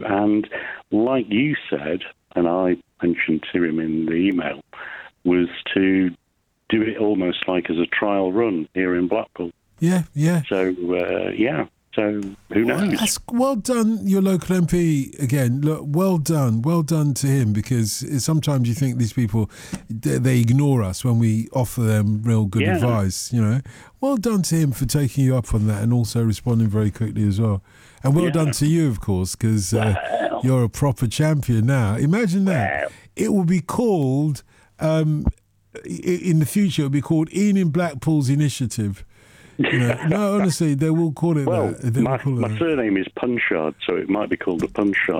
And like you said, and I mentioned to him in the email, was to do it almost like as a trial run here in Blackpool. Yeah. So, So who knows? That's well done, your local MP. Again, look, well done to him, because sometimes you think these people, they ignore us when we offer them real good advice. Well done to him for taking you up on that and also responding very quickly as well. And well done to you, of course, because you're a proper champion now. Imagine that. It will be called in the future. It will be called Ian in Blackpool's Initiative. No, honestly, they will call it that. My surname is Punchard, so it might be called the Punchard.